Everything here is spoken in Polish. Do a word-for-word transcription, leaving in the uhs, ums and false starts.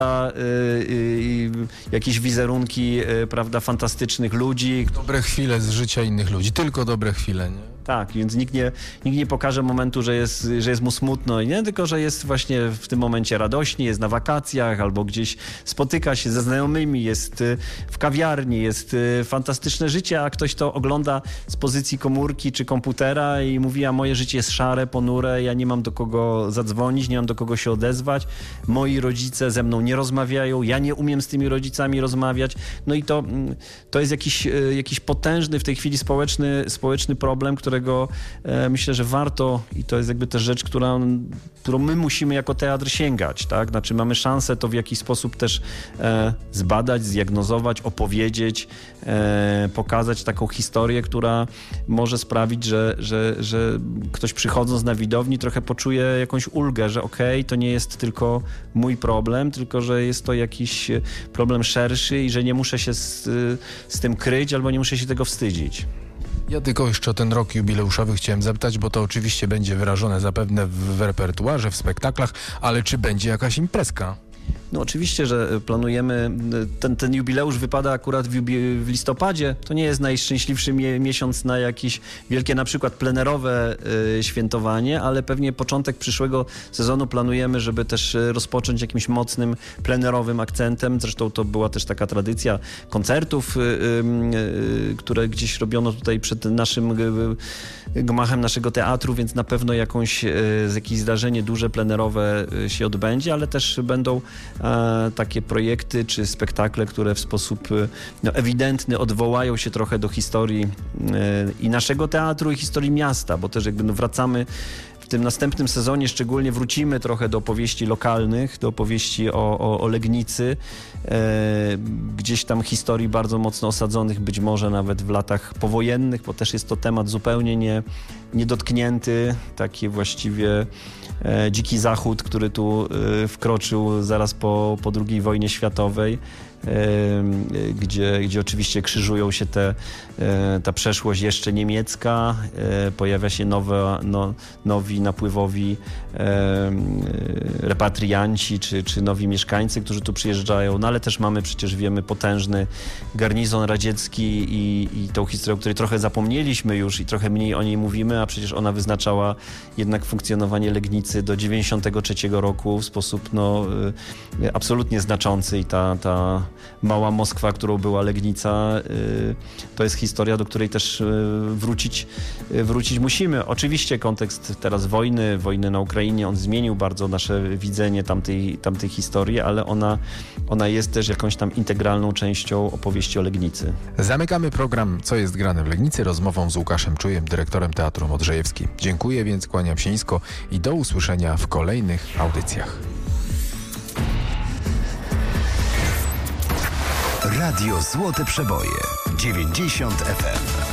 y, jakieś wizerunki, y, prawda, fantastycznych ludzi. Dobre chwile z życia innych ludzi, tylko dobre chwile, nie? Tak, więc nikt nie, nikt nie pokaże momentu, że jest, że jest mu smutno, nie? Tylko że jest właśnie w tym momencie radośnie, jest na wakacjach albo gdzieś spotyka się ze znajomymi, jest w kawiarni, jest fantastyczne życie, a ktoś to ogląda z pozycji komórki czy komputera i mówi, a moje życie jest szare, ponure, ja nie mam do kogo zadzwonić, nie mam do kogo się odezwać, moi rodzice ze mną nie rozmawiają, ja nie umiem z tymi rodzicami rozmawiać, no i to, to jest jakiś, jakiś potężny w tej chwili społeczny, społeczny problem, którego e, myślę, że warto i to jest jakby też rzecz, która, którą my musimy jako teatr sięgać, tak? Znaczy mamy szansę to w jakiś sposób też e, zbadać, zdiagnozować, opowiedzieć, e, pokazać taką historię, która może sprawić, że, że, że ktoś przychodząc na widowni trochę poczuje jakąś ulgę, że okej, okay, to nie jest tylko mój problem, tylko że jest to jakiś problem szerszy i że nie muszę się z, z tym kryć albo nie muszę się tego wstydzić. Ja tylko jeszcze o ten rok jubileuszowy chciałem zapytać, bo to oczywiście będzie wyrażone zapewne w, w repertuarze, w spektaklach, ale czy będzie jakaś imprezka? No oczywiście, że planujemy, ten, ten jubileusz wypada akurat w, jubi, w listopadzie, to nie jest najszczęśliwszy mie, miesiąc na jakieś wielkie na przykład plenerowe y, świętowanie, ale pewnie początek przyszłego sezonu planujemy, żeby też rozpocząć jakimś mocnym plenerowym akcentem, zresztą to była też taka tradycja koncertów, y, y, które gdzieś robiono tutaj przed naszym y, gmachem naszego teatru, więc na pewno jakąś, y, jakieś zdarzenie duże plenerowe y, się odbędzie, ale też będą takie projekty czy spektakle, które w sposób no, ewidentny odwołają się trochę do historii i naszego teatru i historii miasta, bo też jakby no, wracamy w tym następnym sezonie, szczególnie wrócimy trochę do opowieści lokalnych, do opowieści o, o, o Legnicy, e, gdzieś tam historii bardzo mocno osadzonych, być może nawet w latach powojennych, bo też jest to temat zupełnie nie, niedotknięty, taki właściwie e, dziki zachód, który tu e, wkroczył zaraz po, po drugiej wojnie światowej. Gdzie, gdzie oczywiście krzyżują się te, ta przeszłość jeszcze niemiecka, pojawia się nowe, no, nowi napływowi repatrianci czy, czy nowi mieszkańcy, którzy tu przyjeżdżają, no ale też mamy przecież, wiemy, potężny garnizon radziecki i, i tą historię, o której trochę zapomnieliśmy już i trochę mniej o niej mówimy, a przecież ona wyznaczała jednak funkcjonowanie Legnicy do dziewięćdziesiątego trzeciego roku w sposób no, absolutnie znaczący i ta, ta mała Moskwa, którą była Legnica, to jest historia, do której też wrócić, wrócić musimy. Oczywiście kontekst teraz wojny, wojny na Ukrainie, on zmienił bardzo nasze widzenie tamtej, tamtej historii, ale ona, ona jest też jakąś tam integralną częścią opowieści o Legnicy. Zamykamy program Co jest grane w Legnicy rozmową z Łukaszem Czujem, dyrektorem Teatru Modrzejewski. Dziękuję, więc kłaniam się nisko i do usłyszenia w kolejnych audycjach. Radio Złote Przeboje dziewięćdziesiąt F M.